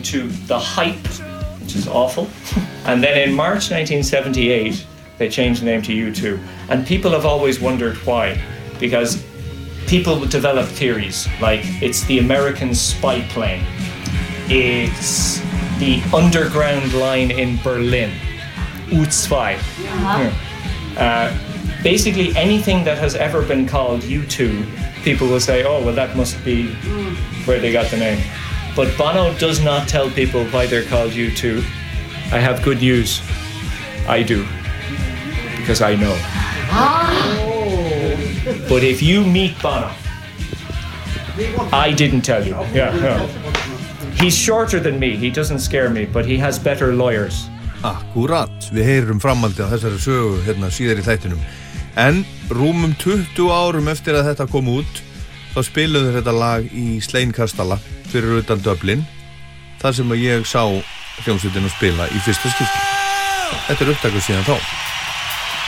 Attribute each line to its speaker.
Speaker 1: to the hype, which is awful. And then in March 1978, they changed the name to U2. And people have always wondered why. Because people would develop theories, like it's the American spy plane. It's the underground line in Berlin. U2. Basically, anything that has ever been called U2, people will say, oh, well, that must be where they got the name. But Bono does not tell people why they're called U2. I have good news. I do. Because I know. But if you meet Bono, I didn't tell you. Yeah, no. He's shorter than me. He doesn't scare me, but he has better lawyers.
Speaker 2: Akkúrat, við heyrum framhaldi á þessari sögu hérna síðar í þættinum. En rúmum 20 árum eftir að þetta kom út, þá spiluðu þetta lag í Sleinkastala fyrir utan Dublin, þar sem að ég sá hljómsveitina spila í fyrsta skipti. Þetta upptakað síðan þá.